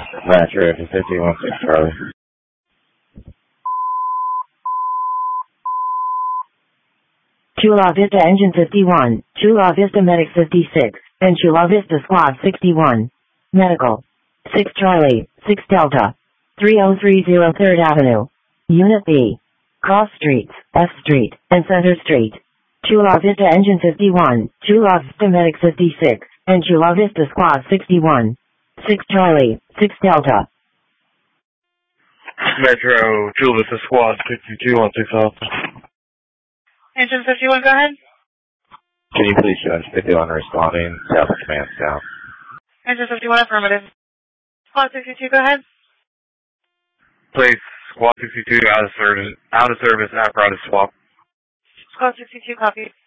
Metro 516 Charlie. Chula Vista Engine 51, Chula Vista Medic 56, and Chula Vista Squad 61. Medical. 6 Charlie, 6 Delta. 3030 3rd Avenue. Unit B. Cross Streets, F Street, and Center Street. Chula Vista Engine 51, Chula Vista Medic 56, and Chula Vista Squad 61. 6 Charlie, 6 Delta. Metro, Chula Vista Squad 62 on 6 Alpha. Engine 51, go ahead. Can you please show us 51 responding? South Command South. Engine 51, affirmative. Squad 62, go ahead. Place Squad 62 out of service apparatus swap. Squad 62, copy.